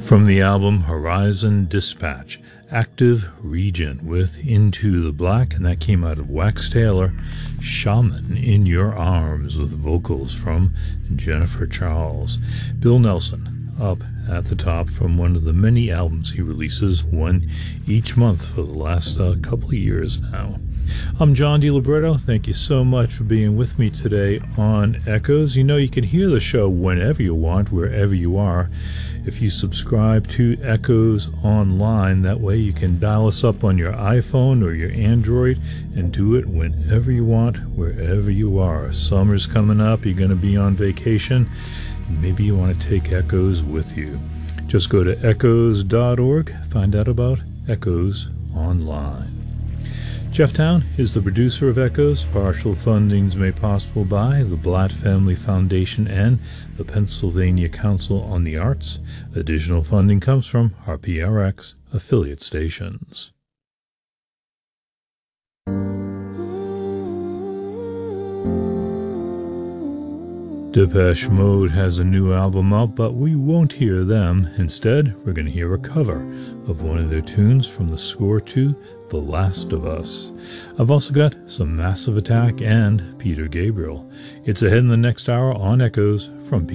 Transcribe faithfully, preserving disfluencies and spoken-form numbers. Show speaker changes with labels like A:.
A: From the album Horizon Dispatch, Active Region with Into the Black, and that came out of Wax Taylor. Shaman in Your Arms with vocals from Jennifer Charles. Bill Nelson up at the top from one of the many albums he releases, one each month for the last uh, couple of years now. I'm John DiLibretto. Thank you so much for being with me today on Echoes. You know, you can hear the show whenever you want, wherever you are. If you subscribe to Echoes Online, that way you can dial us up on your iPhone or your Android and do it whenever you want, wherever you are. Summer's coming up, you're going to be on vacation, and maybe you want to take Echoes with you. Just go to echoes dot org, find out about Echoes Online. Jeff Town is the producer of Echoes. Partial fundings made possible by the Blatt Family Foundation and the Pennsylvania Council on the Arts. Additional funding comes from R P R X affiliate stations. Depeche Mode has a new album out, but we won't hear them. Instead, we're going to hear a cover of one of their tunes from the score to The Last of Us. I've also got some Massive Attack and Peter Gabriel. It's ahead in the next hour on Echoes from P